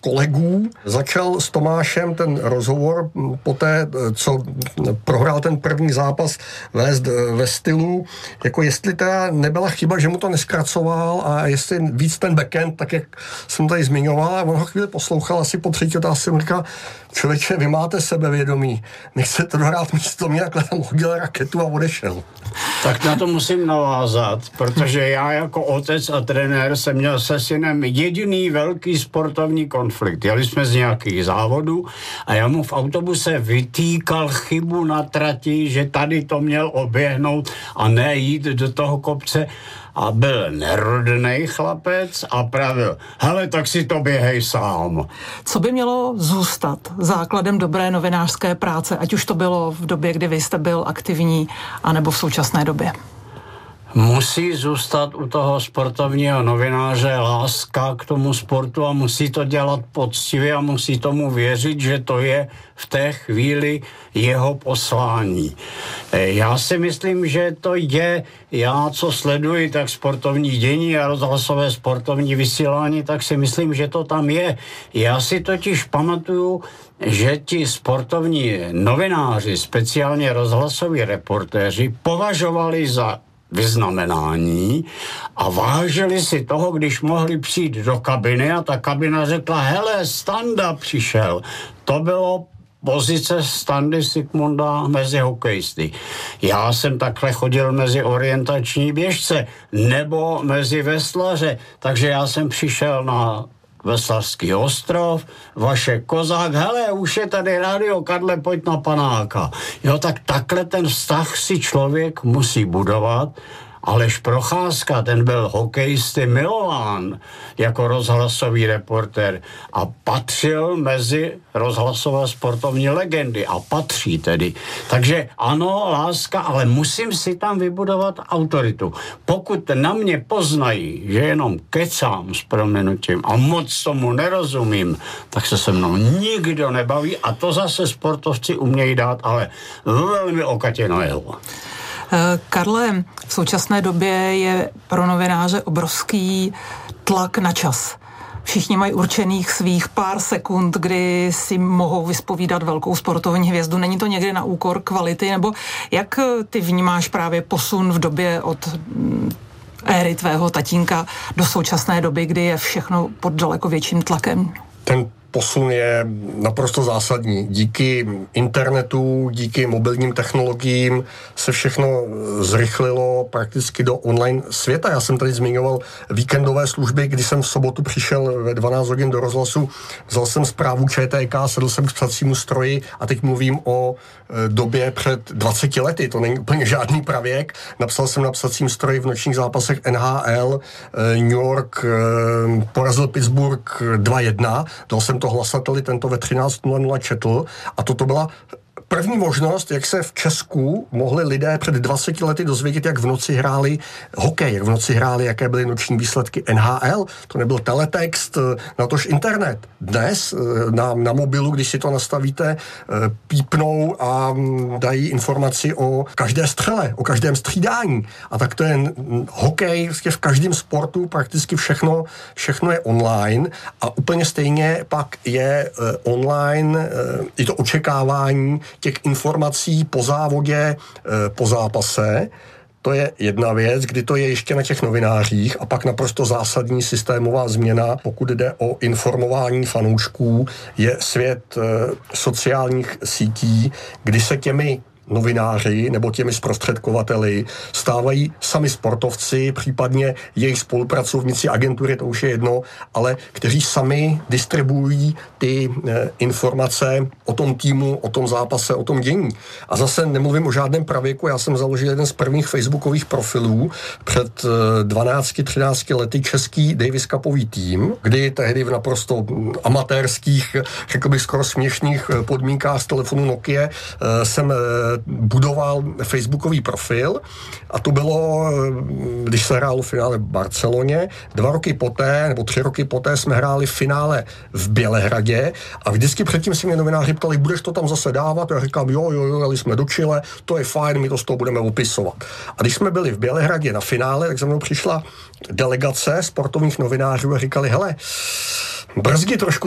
kolegů začal s Tomášem ten rozhovor poté, co prohrál ten první zápas, vést ve stylu, jako jestli teda nebyla chyba, že mu to neskracoval a jestli víc ten backend, tak jak jsem tady zmiňoval, a on ho chvíli poslouchal, asi po třetí otázce mu říkal, člověče, vy máte sebevědomí, nechcete dohrát místo mě, takhle tam hodil raketu a odešel. Tak na to musím navázat, protože já jako otec a trenér jsem měl se synem jediný velký sportovní konflikt. Jeli jsme z nějakých závodů a já mu v autobuse vytýkal chybu na trati, že tady to měl oběhnout a ne jít do toho kopce. A byl nerodnej chlapec a pravil, hele, tak si to běhej sám. Co by mělo zůstat základem dobré novinářské práce, ať už to bylo v době, kdy vy jste byl aktivní, anebo v současné době? Musí zůstat u toho sportovního novináře láska k tomu sportu a musí to dělat poctivě a musí tomu věřit, že to je v té chvíli jeho poslání. Já si myslím, že to je, já co sleduji, tak sportovní dění a rozhlasové sportovní vysílání, tak si myslím, že to tam je. Já si totiž pamatuju, že ti sportovní novináři, speciálně rozhlasoví reportéři, považovali za vyznamenání a vážili si toho, když mohli přijít do kabiny a ta kabina řekla, hele, Standa přišel. To bylo pozice Standy Sigmunda mezi hokejisty. Já jsem takhle chodil mezi orientační běžce nebo mezi veslaře, takže já jsem přišel na Veslařský ostrov, Vašek Kozák, hele, už je tady rádio, Karle, pojď na panáka. Jo, tak takhle ten vztah si člověk musí budovat. Aleš Procházka, ten byl hokejisty milován jako rozhlasový reportér a patřil mezi rozhlasové sportovní legendy a patří tedy. Takže ano, láska, ale musím si tam vybudovat autoritu. Pokud na mě poznají, že jenom kecám s prominutím a moc tomu nerozumím, tak se mnou nikdo nebaví a to zase sportovci umějí dát, ale velmi okatě na jeho. Karle, v současné době je pro novináře obrovský tlak na čas. Všichni mají určených svých pár sekund, kdy si mohou vyspovídat velkou sportovní hvězdu. Není to někdy na úkor kvality? Nebo jak ty vnímáš právě posun v době od éry tvého tatínka do současné doby, kdy je všechno pod daleko větším tlakem? Ten posun je naprosto zásadní. Díky internetu, díky mobilním technologiím se všechno zrychlilo prakticky do online světa. Já jsem tady zmiňoval víkendové služby, kdy jsem v sobotu přišel ve 12 hodin do rozhlasu, vzal jsem zprávu ČTK, sedl jsem k psacímu stroji a teď mluvím o době před 20 lety. To není úplně žádný pravěk. Napsal jsem na psacím stroji v nočních zápasech NHL, New York porazil Pittsburgh 2-1. Dal jsem to hlasateli, tento ve 13:00 četl a toto byla první možnost, jak se v Česku mohli lidé před 20 lety dozvědět, jak v noci hráli hokej, jak v noci hráli, jaké byly noční výsledky NHL. To nebyl teletext, natož internet. Dnes na mobilu, když si to nastavíte, pípnou a dají informaci o každé střele, o každém střídání. A tak to je hokej, v každém sportu prakticky všechno je online a úplně stejně pak je online i to očekávání těch informací po závodě, po zápase. To je jedna věc, kdy to je ještě na těch novinářích a pak naprosto zásadní systémová změna, pokud jde o informování fanoušků, je svět sociálních sítí, kdy se těmi novináři nebo těmi zprostředkovateli stávají sami sportovci, případně jejich spolupracovníci, agentury, to už je jedno, ale kteří sami distribuují ty informace o tom týmu, o tom zápase, o tom dění. A zase nemluvím o žádném pravěku, já jsem založil jeden z prvních facebookových profilů před 12-13 lety český Davis Cupový tým, kdy tehdy v naprosto amatérských, řekl bych skoro směšných podmínkách z telefonu Nokia jsem budoval facebookový profil a to bylo, když se hrálo v finále v Barceloně, 2 roky poté, nebo 3 roky poté jsme hráli v finále v Bělehradě a vždycky předtím si mě novináři ptali, budeš to tam zase dávat? A já říkám, jo, jeli jsme do Chile, to je fajn, my to z toho budeme opisovat. A když jsme byli v Bělehradě na finále, tak za mnou přišla delegace sportovních novinářů a říkali, hele, brzdi trošku